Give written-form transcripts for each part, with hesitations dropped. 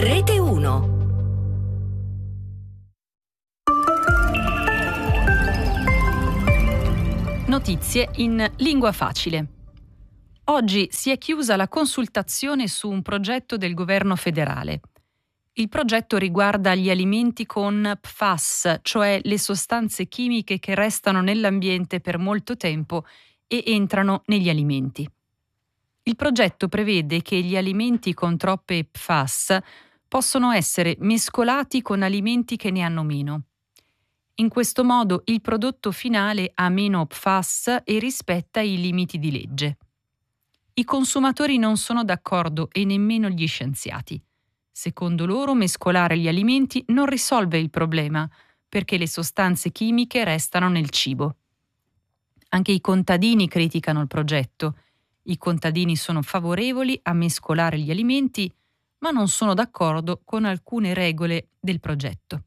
Rete 1. Notizie in lingua facile. Oggi si è chiusa la consultazione su un progetto del governo federale. Il progetto riguarda gli alimenti con PFAS, cioè le sostanze chimiche che restano nell'ambiente per molto tempo e entrano negli alimenti. Il progetto prevede che gli alimenti con troppe PFAS possono essere mescolati con alimenti che ne hanno meno. In questo modo il prodotto finale ha meno PFAS e rispetta i limiti di legge. I consumatori non sono d'accordo e nemmeno gli scienziati. Secondo loro, mescolare gli alimenti non risolve il problema, perché le sostanze chimiche restano nel cibo. Anche i contadini criticano il progetto. I contadini sono favorevoli a mescolare gli alimenti, ma non sono d'accordo con alcune regole del progetto.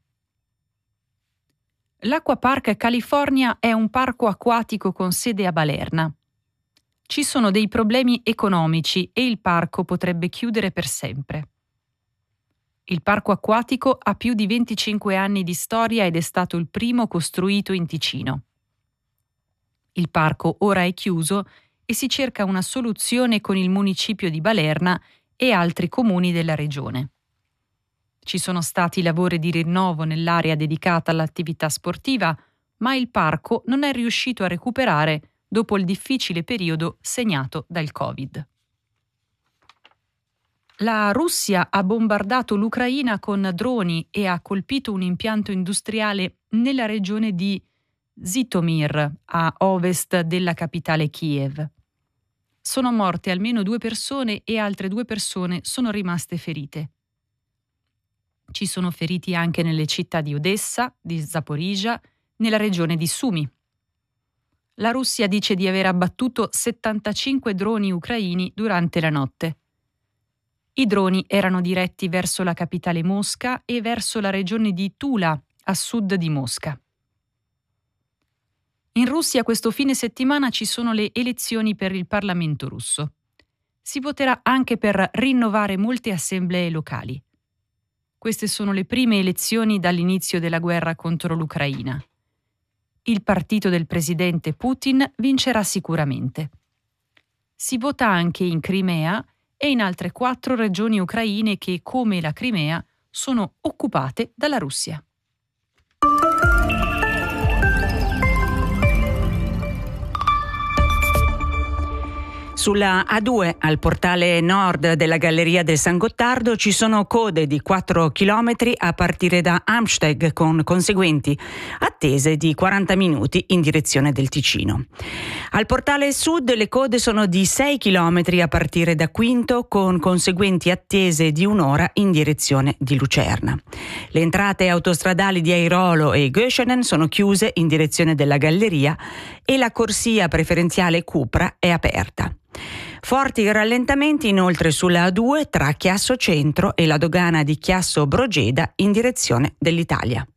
L'Acquapark California è un parco acquatico con sede a Balerna. Ci sono dei problemi economici e il parco potrebbe chiudere per sempre. Il parco acquatico ha più di 25 anni di storia ed è stato il primo costruito in Ticino. Il parco ora è chiuso e si cerca una soluzione con il municipio di Balerna e altri comuni della regione. Ci sono stati lavori di rinnovo nell'area dedicata all'attività sportiva, ma il parco non è riuscito a recuperare dopo il difficile periodo segnato dal Covid. La Russia ha bombardato l'Ucraina con droni e ha colpito un impianto industriale nella regione di Zhytomyr, a ovest della capitale Kiev. Sono morte almeno 2 persone e altre 2 persone sono rimaste ferite. Ci sono feriti anche nelle città di Odessa, di Zaporizhzhia, nella regione di Sumy. La Russia dice di aver abbattuto 75 droni ucraini durante la notte. I droni erano diretti verso la capitale Mosca e verso la regione di Tula, a sud di Mosca. In Russia questo fine settimana ci sono le elezioni per il Parlamento russo. Si voterà anche per rinnovare molte assemblee locali. Queste sono le prime elezioni dall'inizio della guerra contro l'Ucraina. Il partito del presidente Putin vincerà sicuramente. Si vota anche in Crimea e in altre 4 regioni ucraine che, come la Crimea, sono occupate dalla Russia. Sulla A2, al portale nord della Galleria del San Gottardo, ci sono code di 4 chilometri a partire da Amsteg, con conseguenti attese di 40 minuti in direzione del Ticino. Al portale sud le code sono di 6 chilometri a partire da Quinto, con conseguenti attese di 1 ora in direzione di Lucerna. Le entrate autostradali di Airolo e Göschenen sono chiuse in direzione della Galleria e la corsia preferenziale Cupra è aperta. Forti rallentamenti inoltre sulla A2 tra Chiasso Centro e la dogana di Chiasso Brogeda in direzione dell'Italia.